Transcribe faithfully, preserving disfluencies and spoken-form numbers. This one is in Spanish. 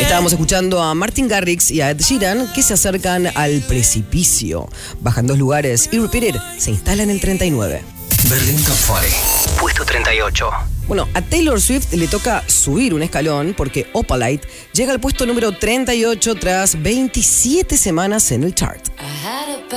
Estábamos escuchando a Martin Garrix y a Ed Sheeran, que se acercan al precipicio. Bajan dos lugares y Repeated se instala en el treinta y nueve. Berlín Top cuarenta, puesto treinta y ocho. Bueno, a Taylor Swift le toca subir un escalón porque Opalite llega al puesto número treinta y ocho tras veintisiete semanas en el chart.